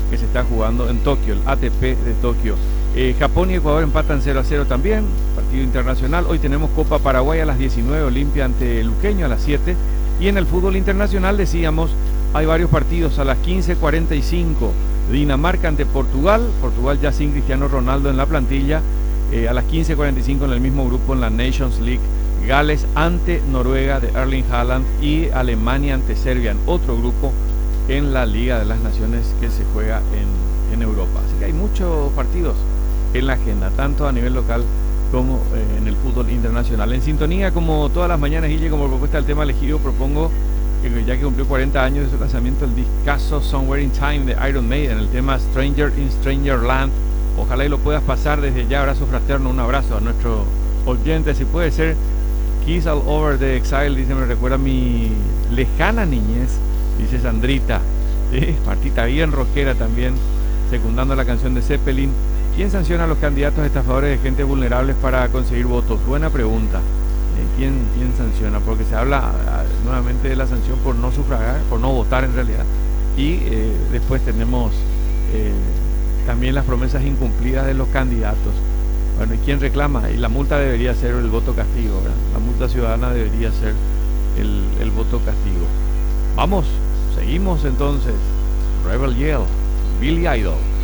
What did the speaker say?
que se está jugando en Tokio, el ATP de Tokio. Japón y Ecuador empatan 0-0 también, partido internacional. Hoy tenemos Copa Paraguay a las 19, Olimpia ante Luqueño a las 7. Y en el fútbol internacional decíamos, hay varios partidos a las 15:45. Dinamarca ante Portugal, Portugal ya sin Cristiano Ronaldo en la plantilla. A las 15:45 en el mismo grupo en la Nations League. Gales ante Noruega de Erling Haaland y Alemania ante Serbia en otro grupo en la Liga de las Naciones que se juega en Europa. Así que hay muchos partidos en la agenda, tanto a nivel local como en el fútbol internacional. En sintonía, como todas las mañanas, Guille, como propuesta del tema elegido, propongo que ya que cumplió 40 años de su lanzamiento, el discazo Somewhere in Time de Iron Maiden, el tema Stranger in Stranger Land. Ojalá y lo puedas pasar desde ya. Abrazo fraterno, un abrazo a nuestro oyente. Si puede ser Kiss All Over the Exile, dice, me recuerda a mi lejana niñez, dice Sandrita. ¿Sí? Martita bien rockera también, secundando la canción de Zeppelin. ¿Quién sanciona a los candidatos estafadores de gente vulnerable para conseguir votos? Buena pregunta. ¿Quién sanciona? Porque se habla nuevamente de la sanción por no sufragar, por no votar en realidad. Y después tenemos también las promesas incumplidas de los candidatos. Bueno, ¿y quién reclama? Y la multa debería ser el voto castigo, ¿verdad? La multa ciudadana debería ser el voto castigo. Vamos, seguimos entonces. Rebel Yell, Billy Idol.